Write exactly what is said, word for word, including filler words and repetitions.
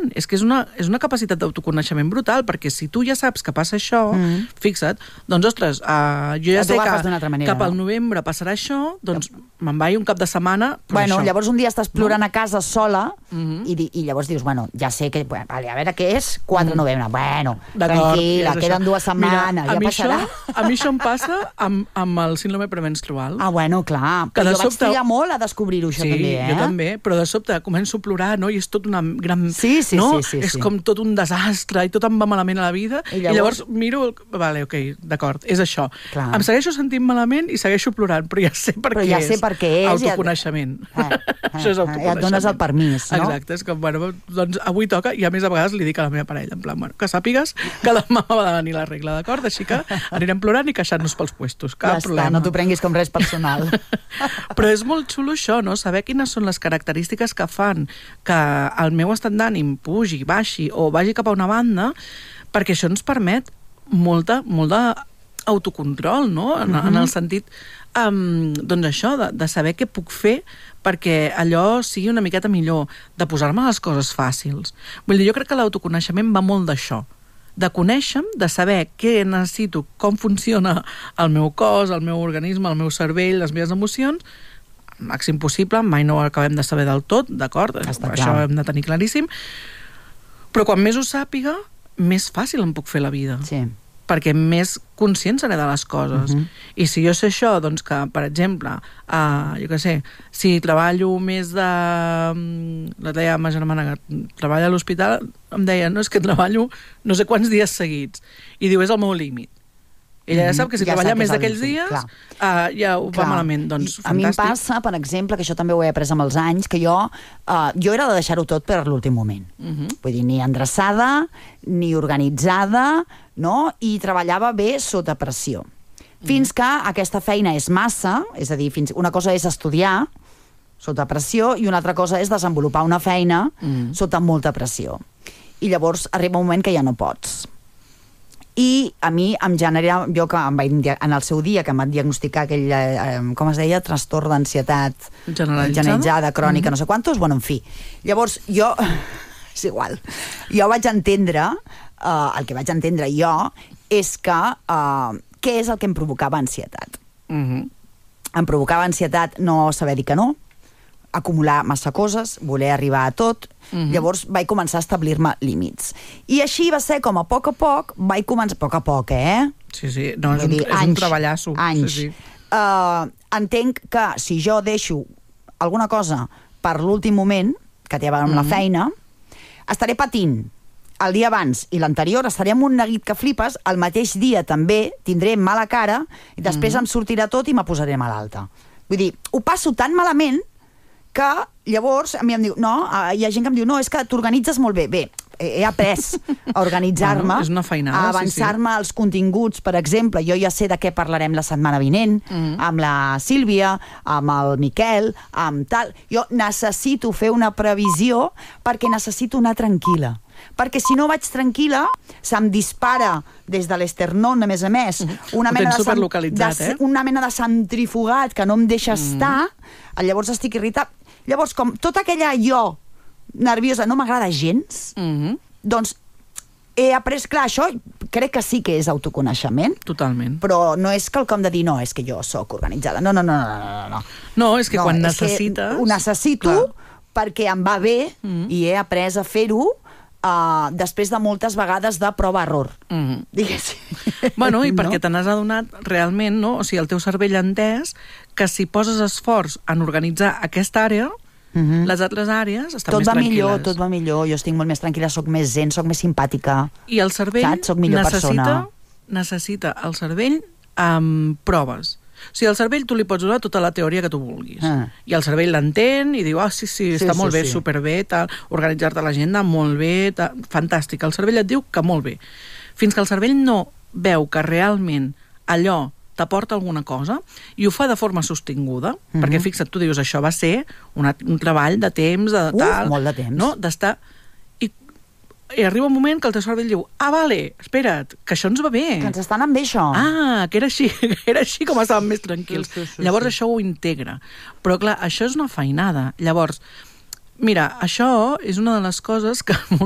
tant, és que és una, és una capacitat d'autoconeixement brutal, perquè si tu ja saps que passa això, mm. fixa't, doncs, ostres, uh, jo ja, ja sé que manera, cap al no? novembre passarà això, doncs me'n vaig un cap de setmana per bueno, això. Llavors un dia estàs plorant no? a casa sola mm-hmm. i, i llavors dius, bueno, ja sé que, bueno, vale, a veure què és, quatre de novembre, bueno, tranquil·la, ja queden dues setmanes, Mira, ja passarà. Això, a mi això em passa amb, amb el síndrome premenstrual. Ah, bueno, clar, que però jo sobte... vaig trigar molt a descobrir-ho, això sí, també, eh? Sí, jo també, però de sobte començo a plorar, no?, i és tot una gran... Sí, sí, no? sí, sí, És sí. com tot un desastre i tot em va malament a la vida, i llavors, i llavors miro, vale, ok, d'acord, és això. Clar. Em segueixo sentint malament i segueixo plorant, però ja sé per però què ja és. sé per què és. Autoconeixement. Ja... Eh, eh, això és autoconeixement. Ja et dones el permís, no? Exacte, és com, bueno, doncs avui toca, i a més a vegades li dic a la meva parella, en plan, bueno, que sàpigues que demà va de venir la regla, d'acord? Així que anirem plorant i queixant-nos pels puestos, cap ja problema. Està, no t'ho prenguis com res personal. Però és molt xulo això, no? Saber quines són les característiques que fan que el meu estat d'ànim pugi, baixi o vagi cap a una banda, perquè això ens permet molta, molt d'autocontrol, no? En, uh-huh. en el sentit, um, doncs això, de, de saber què puc fer perquè allò sigui una miqueta millor, de posar-me les coses fàcils. Vull dir, jo crec que l'autoconeixement va molt d'això, de conèixer-me, de saber què necessito, com funciona el meu cos, el meu organisme, el meu cervell, les meves emocions, al màxim possible, mai no ho acabem de saber del tot, d'acord? Això clar. Hem de tenir claríssim, però quan més ho sàpiga, més fàcil em puc fer la vida. Sí. Perquè més conscient seré de les coses. Uh-huh. I si jo sé això, doncs que, per exemple, uh, jo què sé, si treballo més de... La deia ma germana que treballa a l'hospital, em deia, no, és que treballo no sé quants dies seguits. I diu, és el meu límit. Ella ja sap que si ja treballa més d'aquells dies uh, ja ho clar. va malament, doncs a fantàstic. A mi em passa, per exemple, que això també ho he après amb els anys, que jo, uh, jo era de deixar-ho tot per l'últim moment. Uh-huh. Vull dir, ni endreçada, ni organitzada, no? I treballava bé sota pressió. Uh-huh. Fins que aquesta feina és massa, és a dir, fins, una cosa és estudiar sota pressió i una altra cosa és desenvolupar una feina uh-huh. sota molta pressió. I llavors arriba un moment que ja no pots. I a mi em genera, jo que em vaig, en el seu dia que em van diagnosticar aquell, eh, com es deia, trastorn d'ansietat generalitzada, generalitzada crònica, mm-hmm. no sé quantos, bueno, en fi. Llavors, jo, és igual, jo vaig entendre, eh, el que vaig entendre jo, és que, eh, què és el que em provocava ansietat? Mm-hmm. Em provocava ansietat no saber dir que no, acumular massa coses, voler arribar a tot. Uh-huh. Llavors vaig començar a establir-me límits. I així va ser com a poc a poc vaig començar... A poc a poc, eh? Sí, sí. No, és, un, dir, és anys, un treballasso. Anys. Sí, sí. Uh, entenc que si jo deixo alguna cosa per l'últim moment, que té a veure amb uh-huh. la feina, estaré patint el dia abans i l'anterior, estaré amb un neguit que flipes, el mateix dia també tindré mala cara i després uh-huh. em sortirà tot i me posaré malalta. Vull dir, ho passo tan malament que llavors a mi em diu, no, hi ha gent que em diu, no, és que t'organitzes molt bé. Bé, he après a organitzar-me, bueno, és una feinada, a avançar-me sí, sí. als continguts, per exemple. Jo ja sé de què parlarem la setmana vinent, mm. amb la Sílvia, amb el Miquel, amb tal. Jo necessito fer una previsió perquè necessito anar tranquil·la. Perquè si no vaig tranquil·la, se'm dispara des de l'esternón, a més a més, una mena de, de, eh? una mena de centrifugat que no em deixa mm. estar, llavors estic irritat. Llavors, com tota aquella jo nerviosa no m'agrada gens, mm-hmm. doncs he après, clar, això crec que sí que és autoconeixement. Totalment. Però no és quelcom de dir, no, és que jo sóc organitzada. No, no, no, no, no. No, no és que no, quan és necessites... Que ho necessito clar. Perquè em va bé mm-hmm. i he après a fer-ho Uh, després de moltes vegades de prova-error. Mm-hmm. Diguéssim. Bueno, i perquè no? te n'has adonat realment, no? O sigui, el teu cervell ha entès que si poses esforç en organitzar aquesta àrea, mm-hmm. les altres àrees estan tot més va tranquil·les. Millor, tot va millor, jo estic molt més tranquil·la, soc més zen, soc més simpàtica. I el cervell saps? Soc millor necessita, persona. necessita el cervell amb proves. O sigui, al cervell tu li pots donar tota la teoria que tu vulguis. Ah. I el cervell l'entén i diu, ah, sí, sí, està sí, molt sí, bé, sí. superbé, tal, organitzar-te l'agenda, molt bé, tal, fantàstic. El cervell et diu que molt bé. Fins que el cervell no veu que realment allò t'aporta alguna cosa i ho fa de forma sostinguda, mm-hmm. perquè fixa't, tu dius, això va ser una, un treball de temps, de Uf, tal... molt de temps. No? D'estar... I arriba un moment que el teu cervell diu, ah, vale, espera't, que això ens va bé. Que ens està anant bé, això. Ah, que era així, que era així com estàvem més tranquils. Sí, sí, sí, Llavors sí. això ho integra. Però, clar, això és una feinada. Llavors, mira, això és una de les coses que